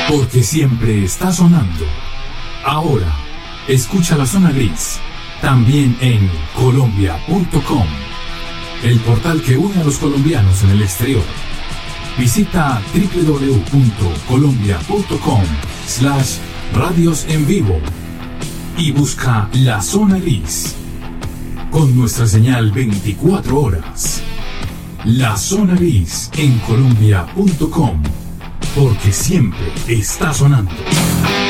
Porque siempre está sonando. Ahora, escucha La Zona Gris, también en Colombia.com, el portal que une a los colombianos en el exterior. Visita www.colombia.com/radios en vivo y busca La Zona Gris, con nuestra señal 24 horas. La Zona Gris en Colombia.com, porque siempre está sonando.